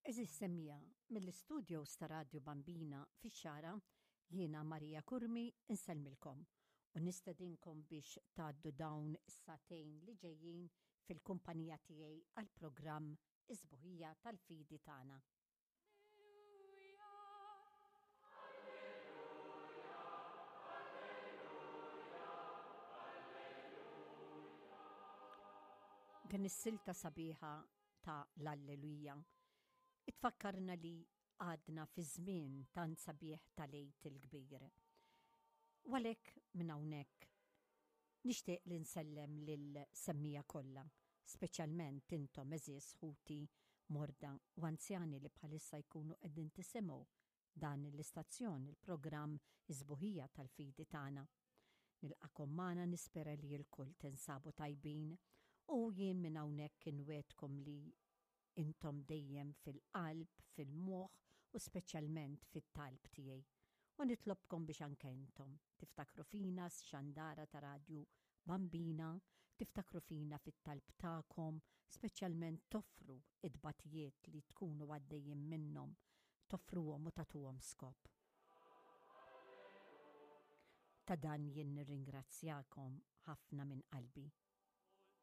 Eżis semmija mill-istudio sta Radio Bambina fix-xara jiena Marija Kurmi insellmilkom u nistedinkom biex tgħaddu dawn is-satejn li ġejjin fil-kumpanija tiegħi għall-programm Isbuħija tal-Fidi tagħna. Din is-silta sabiħa ta' l-Alleluja itfakkarna li għadna fi żmien tant sabiħ tal-Għid il-Kbir. U għalhekk minn hawnhekk nixtieq li nsellem lil semmija kollha, speċjalment intom eżies ħuti morda u anzjani li bħalissa jkunu qegħdin tisimgħu dan l-istazzjon il-programm Isbuħija tal-Fidi tagħna. Nilqakom magħna nispera li l-kull tinsabu tajbin u jien minn hawnhekk inwedkom li intom dejjem fil-qalb, fil-moħħ u speċjalment fit-talb tiegħi. U nitlobkom biex anke intom tiftakru fina xandara ta' Radio Bambina, tiftakru fina fit-talb tagħkom, speċjalment toffru id-batijiet li tkunu għaddejjin minnhom, toffruhom u tagħtuhom skop. Ta' dan jien nirringrazzjakom ħafna minn qalbi.